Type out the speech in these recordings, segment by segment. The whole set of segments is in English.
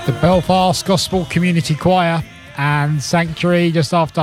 The Belfast Gospel Community Choir and Sanctuary just after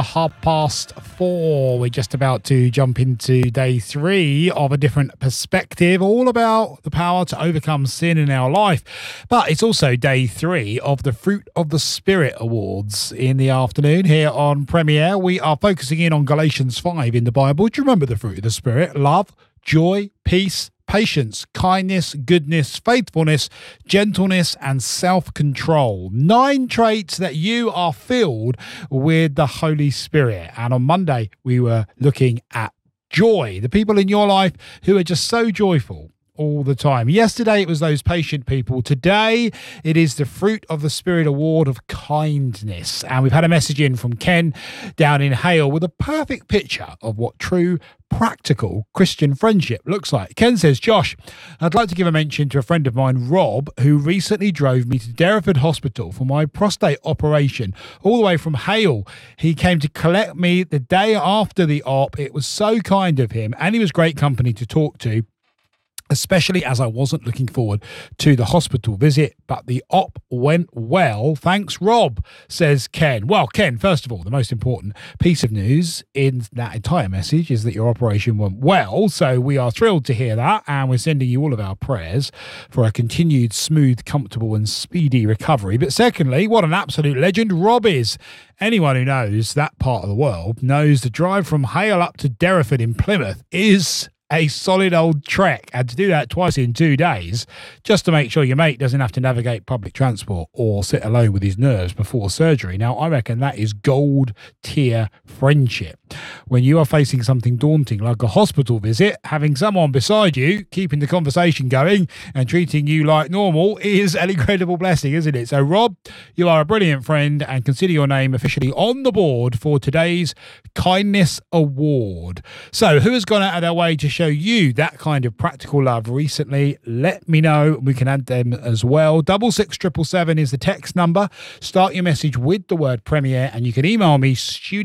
4:30. We're just about to jump into day 3 of A Different Perspective, all about the power to overcome sin in our life. But it's also day 3 of the Fruit of the Spirit Awards in the afternoon here on Premier. We are focusing in on Galatians 5 in the Bible. Do you remember the fruit of the Spirit? Love, joy, peace, patience, kindness, goodness, faithfulness, gentleness, and self-control. 9 traits that you are filled with the Holy Spirit. And on Monday, we were looking at joy, the people in your life who are just so joyful all the time. Yesterday, it was those patient people. Today, it is the Fruit of the Spirit Award of kindness. And we've had a message in from Ken down in Hale with a perfect picture of what true practical Christian friendship looks like. Ken says, Josh, I'd like to give a mention to a friend of mine, Rob, who recently drove me to Derriford Hospital for my prostate operation, all the way from Hale. He came to collect me the day after the op. It was so kind of him, and he was great company to talk to, especially as I wasn't looking forward to the hospital visit, but the op went well. Thanks, Rob, says Ken. Well, Ken, first of all, the most important piece of news in that entire message is that your operation went well. So we are thrilled to hear that, and we're sending you all of our prayers for a continued smooth, comfortable and speedy recovery. But secondly, what an absolute legend Rob is. Anyone who knows that part of the world knows the drive from Hale up to Derriford in Plymouth is a solid old trek, and to do that twice in 2 days just to make sure your mate doesn't have to navigate public transport or sit alone with his nerves before surgery. Now, I reckon that is gold tier friendship. When you are facing something daunting like a hospital visit, having someone beside you keeping the conversation going and treating you like normal is an incredible blessing, isn't it? So Rob, you are a brilliant friend, and consider your name officially on the board for today's Kindness Award. So who has gone out of their way to show you that kind of practical love recently? Let me know. We can add them as well. 66777 is the text number. Start your message with the word Premier, and you can email me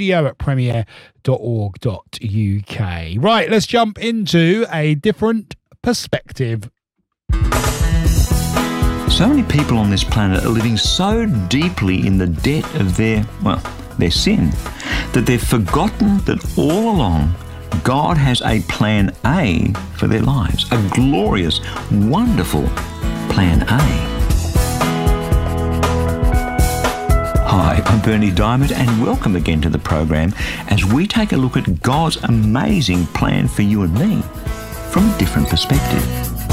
studio@premier.org.uk. Right, let's jump into A Different Perspective. So many people on this planet are living so deeply in the debt of their sin, that they've forgotten that all along God has a plan A for their lives, a glorious, wonderful plan A. Hi, I'm Bernie Diamond, and welcome again to the program as we take a look at God's amazing plan for you and me from a different perspective.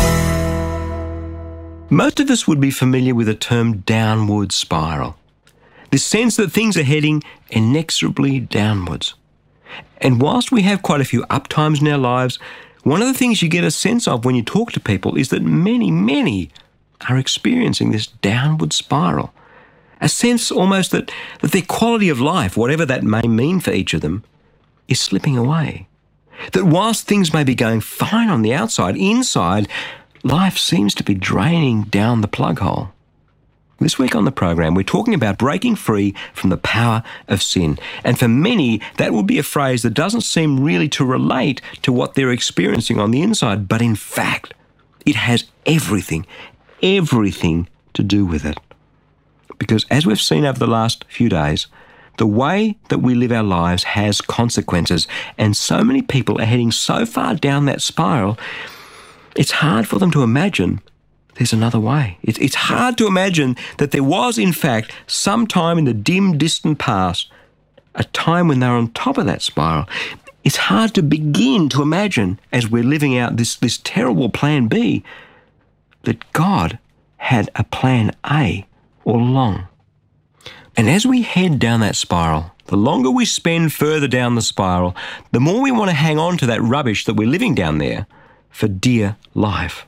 Most of us would be familiar with the term downward spiral, the sense that things are heading inexorably downwards. And whilst we have quite a few up times in our lives, one of the things you get a sense of when you talk to people is that many are experiencing this downward spiral. A sense almost that their quality of life, whatever that may mean for each of them, is slipping away. That whilst things may be going fine on the outside, inside, life seems to be draining down the plug hole. This week on the program, we're talking about breaking free from the power of sin. And for many, that would be a phrase that doesn't seem really to relate to what they're experiencing on the inside. But in fact, it has everything to do with it. Because as we've seen over the last few days, the way that we live our lives has consequences. And so many people are heading so far down that spiral, it's hard for them to imagine there's another way. It's hard to imagine that there was, in fact, some time in the dim, distant past, a time when they were on top of that spiral. It's hard to begin to imagine, as we're living out this terrible plan B, that God had a plan A all along. And as we head down that spiral, the longer we spend further down the spiral, the more we want to hang on to that rubbish that we're living down there for dear life.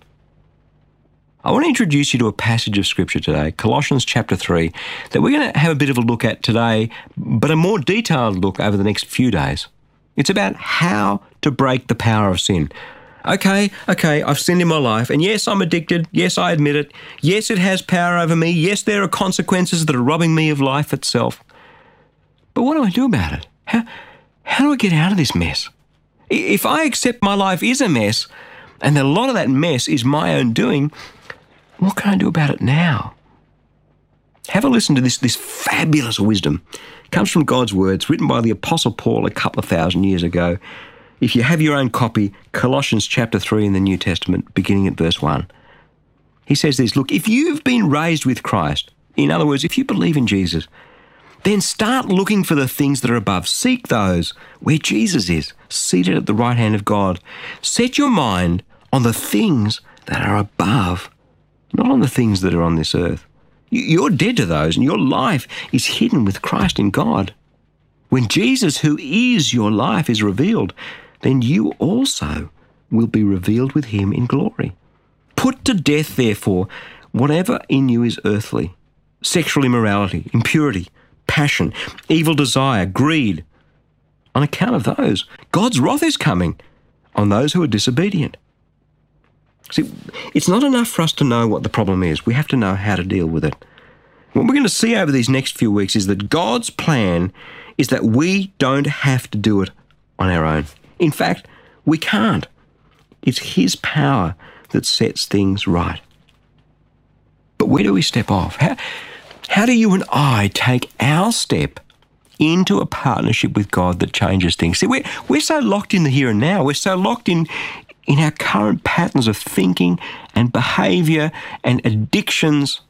I want to introduce you to a passage of Scripture today, Colossians chapter 3, that we're going to have a bit of a look at today, but a more detailed look over the next few days. It's about how to break the power of sin. Okay, I've sinned in my life, and yes, I'm addicted. Yes, I admit it. Yes, it has power over me. Yes, there are consequences that are robbing me of life itself. But what do I do about it? How do I get out of this mess? If I accept my life is a mess, and that a lot of that mess is my own doing, what can I do about it now? Have a listen to this fabulous wisdom. It comes from God's words, written by the Apostle Paul a couple of thousand years ago. If you have your own copy, Colossians chapter 3 in the New Testament, beginning at verse 1. He says this, look, if you've been raised with Christ, in other words, if you believe in Jesus, then start looking for the things that are above. Seek those where Jesus is, seated at the right hand of God. Set your mind on the things that are above, not on the things that are on this earth. You're dead to those, and your life is hidden with Christ in God. When Jesus, who is your life, is revealed, then you also will be revealed with him in glory. Put to death, therefore, whatever in you is earthly: sexual immorality, impurity, passion, evil desire, greed. On account of those, God's wrath is coming on those who are disobedient. See, it's not enough for us to know what the problem is. We have to know how to deal with it. What we're going to see over these next few weeks is that God's plan is that we don't have to do it on our own. In fact, we can't. It's his power that sets things right. But where do we step off? How do you and I take our step into a partnership with God that changes things? See, we're so locked in the here and now. We're so locked in our current patterns of thinking and behaviour and addictions.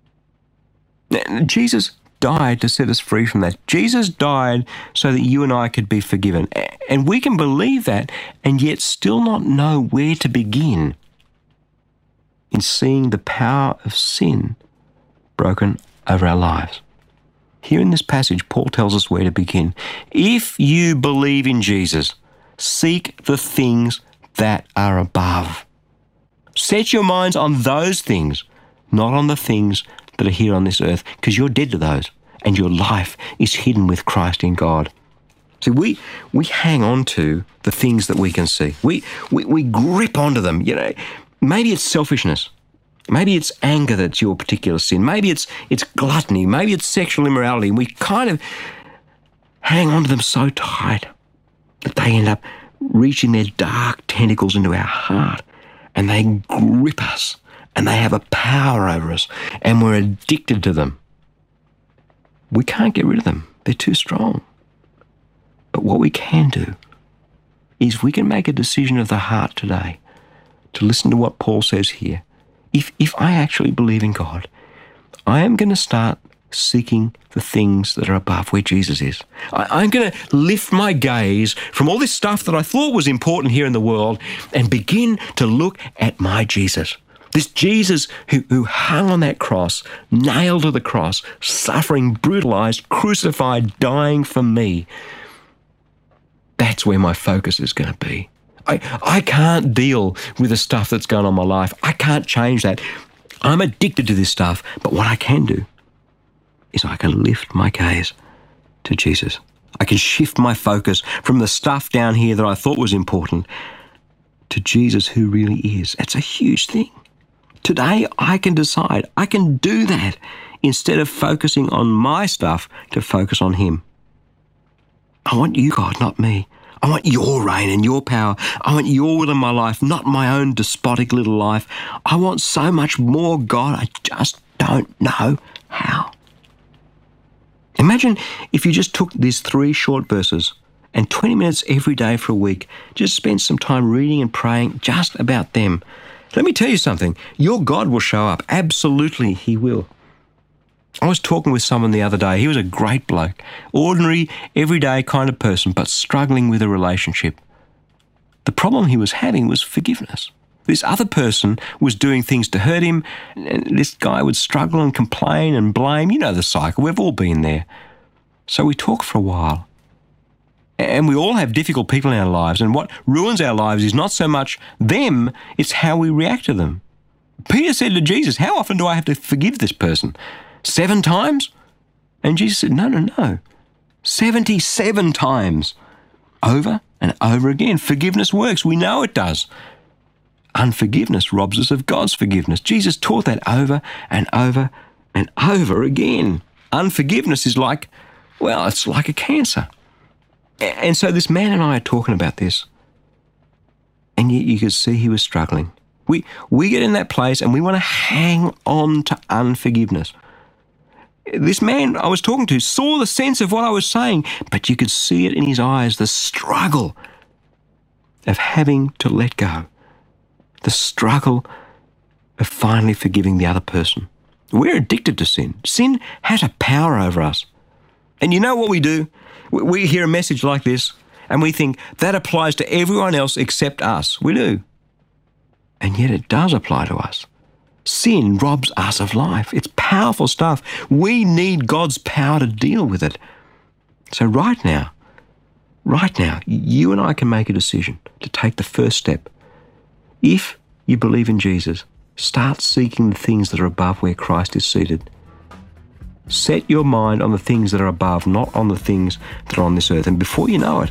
Jesus died to set us free from that. Jesus died so that you and I could be forgiven. And we can believe that and yet still not know where to begin in seeing the power of sin broken over our lives. Here in this passage, Paul tells us where to begin. If you believe in Jesus, seek the things that are above. Set your minds on those things, not on the things that are here on this earth, because you're dead to those, and your life is hidden with Christ in God. See, we hang on to the things that we can see. We grip onto them. You know, maybe it's selfishness. Maybe it's anger that's your particular sin. Maybe it's gluttony. Maybe it's sexual immorality. And we kind of hang on to them so tight that they end up reaching their dark tentacles into our heart, and they grip us, and they have a power over us, and we're addicted to them. We can't get rid of them. They're too strong. But what we can do is we can make a decision of the heart today to listen to what Paul says here. If I actually believe in God, I am going to start seeking the things that are above where Jesus is. I'm going to lift my gaze from all this stuff that I thought was important here in the world and begin to look at my Jesus. This Jesus who hung on that cross, nailed to the cross, suffering, brutalized, crucified, dying for me. That's where my focus is going to be. I can't deal with the stuff that's going on in my life. I can't change that. I'm addicted to this stuff. But what I can do is I can lift my gaze to Jesus. I can shift my focus from the stuff down here that I thought was important to Jesus who really is. That's a huge thing. Today, I can decide. I can do that instead of focusing on my stuff to focus on him. I want you, God, not me. I want your reign and your power. I want your will in my life, not my own despotic little life. I want so much more, God. I just don't know how. Imagine if you just took these 3 short verses and 20 minutes every day for a week, just spend some time reading and praying just about them. Let me tell you something. Your God will show up. Absolutely, he will. I was talking with someone the other day. He was a great bloke, ordinary, everyday kind of person, but struggling with a relationship. The problem he was having was forgiveness. This other person was doing things to hurt him, and this guy would struggle and complain and blame. You know the cycle. We've all been there. So we talked for a while. And we all have difficult people in our lives, and what ruins our lives is not so much them, it's how we react to them. Peter said to Jesus, how often do I have to forgive this person? 7 times? And Jesus said, no. 77 times. Over and over again. Forgiveness works. We know it does. Unforgiveness robs us of God's forgiveness. Jesus taught that over and over and over again. Unforgiveness is it's like a cancer. And so this man and I are talking about this, and yet you could see he was struggling. We get in that place and we want to hang on to unforgiveness. This man I was talking to saw the sense of what I was saying, but you could see it in his eyes, the struggle of having to let go, the struggle of finally forgiving the other person. We're addicted to sin. Sin has a power over us. And you know what we do? We hear a message like this and we think that applies to everyone else except us. We do. And yet it does apply to us. Sin robs us of life. It's powerful stuff. We need God's power to deal with it. So right now, you and I can make a decision to take the first step. If you believe in Jesus, start seeking the things that are above where Christ is seated. Set your mind on the things that are above, not on the things that are on this earth. And before you know it,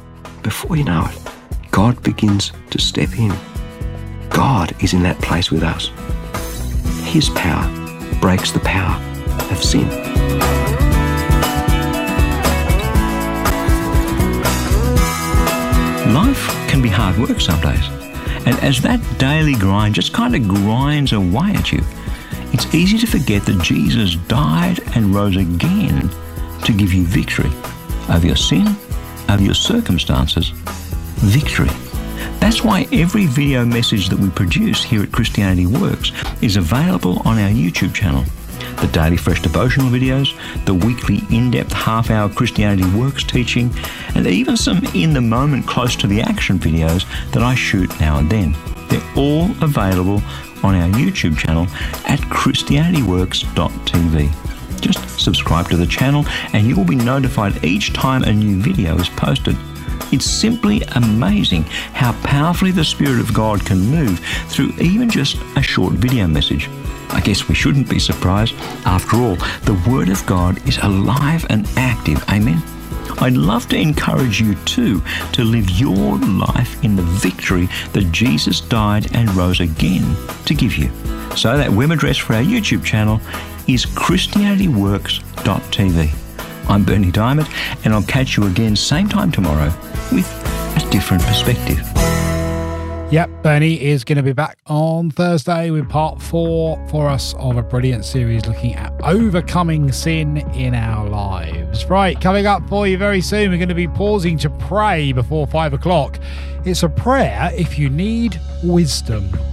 God begins to step in. God is in that place with us. His power breaks the power of sin. Life can be hard work some days. And as that daily grind just kind of grinds away at you, it's easy to forget that Jesus died and rose again to give you victory over your sin, over your circumstances. Victory. That's why every video message that we produce here at Christianity Works is available on our YouTube channel. The daily fresh devotional videos, the weekly in-depth half-hour Christianity Works teaching, and even some in-the-moment close to the action videos that I shoot now and then. They're all available on our YouTube channel at christianityworks.tv. Just subscribe to the channel and you will be notified each time a new video is posted. It's simply amazing how powerfully the Spirit of God can move through even just a short video message. I guess we shouldn't be surprised. After all, the Word of God is alive and active. Amen? I'd love to encourage you too to live your life in the victory that Jesus died and rose again to give you. So that web address for our YouTube channel is christianityworks.tv. I'm Berni Dymet, and I'll catch you again same time tomorrow with a different perspective. Yep, Berni is going to be back on Thursday with part 4 for us of a brilliant series looking at overcoming sin in our lives. Right, coming up for you very soon, we're going to be pausing to pray before 5 o'clock. It's a prayer if you need wisdom.